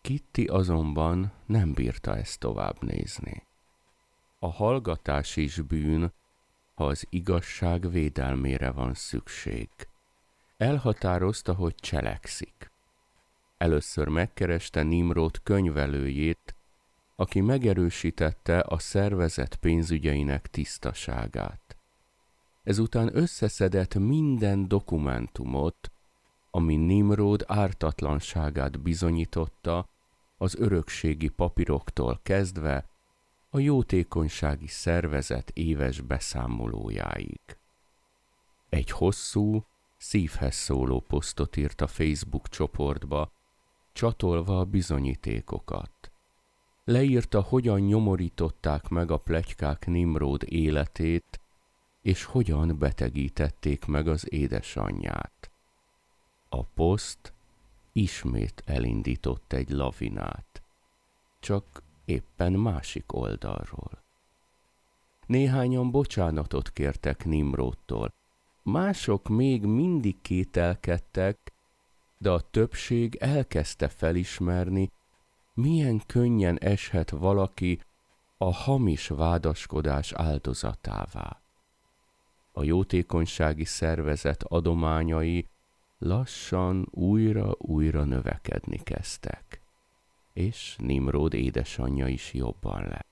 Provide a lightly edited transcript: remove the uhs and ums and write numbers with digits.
Kitty azonban nem bírta ezt tovább nézni. A hallgatás is bűn, ha az igazság védelmére van szükség. Elhatározta, hogy cselekszik. Először megkereste Nimród könyvelőjét, aki megerősítette a szervezet pénzügyeinek tisztaságát. Ezután összeszedett minden dokumentumot, ami Nimród ártatlanságát bizonyította, az örökségi papíroktól kezdve a jótékonysági szervezet éves beszámolójáig. Egy hosszú, szívhez szóló posztot írt a Facebook csoportba, csatolva a bizonyítékokat. Leírta, hogyan nyomorították meg a pletykák Nimród életét, és hogyan betegítették meg az édesanyját. A poszt ismét elindított egy lavinát, csak éppen másik oldalról. Néhányan bocsánatot kértek Nimródtól, mások még mindig kételkedtek, de a többség elkezdte felismerni, milyen könnyen eshet valaki a hamis vádaskodás áldozatává. A jótékonysági szervezet adományai lassan újra növekedni kezdtek, és Nimród édesanyja is jobban lett.